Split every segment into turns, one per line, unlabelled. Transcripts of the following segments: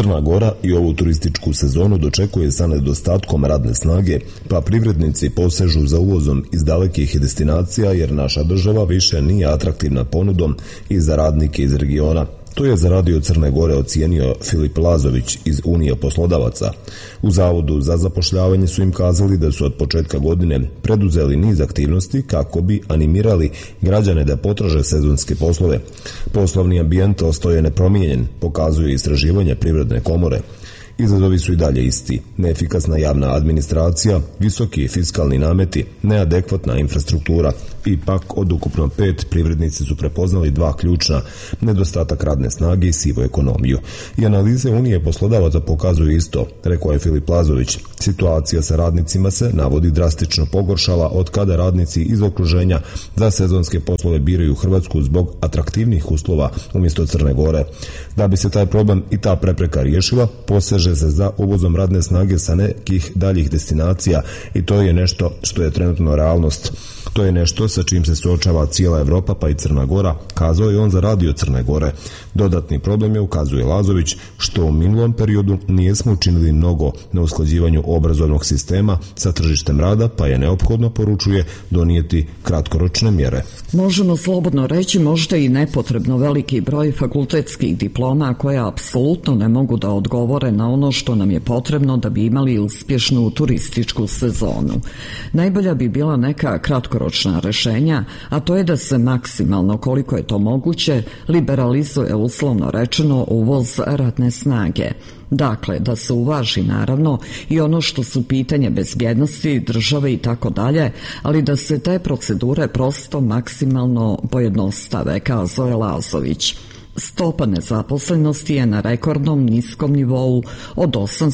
Crna Gora i ovu turističku sezonu dočekuje sa nedostatkom radne snage, pa privrednici posežu za uvozom iz dalekih destinacija jer naša država više nije atraktivna ponudom i za radnike iz regiona. To je za Radio Crne Gore ocijenio Filip Lazović iz Unije poslodavaca. U Zavodu za zapošljavanje su im kazali da su od početka godine preduzeli niz aktivnosti kako bi animirali građane da potraže sezonske poslove. Poslovni ambijent ostaje nepromijenjen, pokazuju istraživanje Privredne komore. Izazovi su i dalje isti. Neefikasna javna administracija, visoki fiskalni nameti, neadekvatna infrastruktura. Ipak od ukupno 5 privrednici su prepoznali 2 ključna: nedostatak radne snage i sivu ekonomiju. I analize Unije poslodavaca pokazuju isto, rekao je Filip Lazović. Situacija sa radnicima se, navodi, drastično pogoršala od kada radnici iz okruženja za sezonske poslove biraju Hrvatsku zbog atraktivnih uslova umjesto Crne Gore. Da bi se taj problem i ta prepreka riješila, poseže se za uvozom radne snage sa nekih daljih destinacija i to je nešto što je trenutno realnost. To je nešto sa čim se suočava cijela Evropa pa i Crna Gora, kazao je on za Radio Crne Gore. Dodatni problem je, ukazuje Lazović, što u minulom periodu nijesmo učinili mnogo na usklađivanju obrazovnog sistema sa tržištem rada, pa je neophodno, poručuje, donijeti kratkoročne mjere.
Možemo slobodno reći možda i nepotrebno veliki broj fakultetskih diploma koje apsolutno ne mogu da odgovore na ono što nam je potrebno da bi imali uspješnu turističku sezonu. Najbolja bi bila neka kratkoročna rešenja, a to je da se maksimalno, koliko je to moguće, liberalizuje, uslovno rečeno, uvoz radne snage. Dakle, da se uvaži naravno i ono što su pitanje bezbjednosti, države i tako dalje, ali da se te procedure prosto maksimalno pojednostave, kazao je Lazović. Stopa nezaposlenosti je na rekordnom niskom nivou od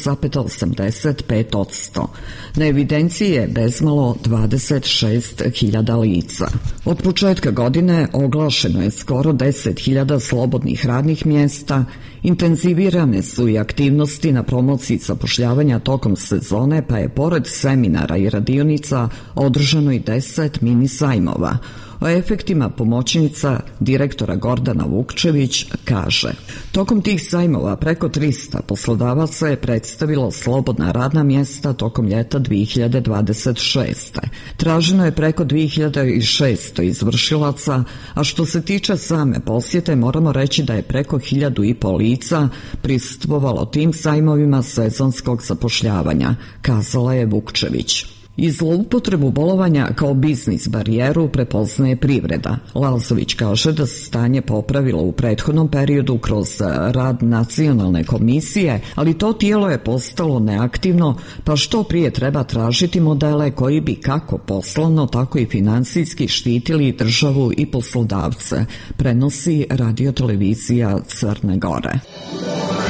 8,85%. Na evidenciji je bezmalo 26.000 lica. Od početka godine oglašeno je skoro 10.000 slobodnih radnih mjesta, intenzivirane su i aktivnosti na promociji zapošljavanja tokom sezone, pa je pored seminara i radionica održano i 10 mini sajmova. O efektima pomoćnica direktora Gordana Vukčević kaže: tokom tih sajmova preko 300 poslodavaca je predstavilo slobodna radna mjesta tokom ljeta 2026. Traženo je preko 2600 izvršilaca, a što se tiče same posjete moramo reći da je preko 1500 lica prisustvovalo tim sajmovima sezonskog zapošljavanja, kazala je Vukčević. I zloupotrebu bolovanja kao biznis barijeru prepoznaje privreda. Lazović kaže da se stanje popravilo u prethodnom periodu kroz rad nacionalne komisije, ali to tijelo je postalo neaktivno, pa što prije treba tražiti modele koji bi kako poslovno, tako i financijski štitili državu i poslodavce, prenosi Radio televizija Crne Gore.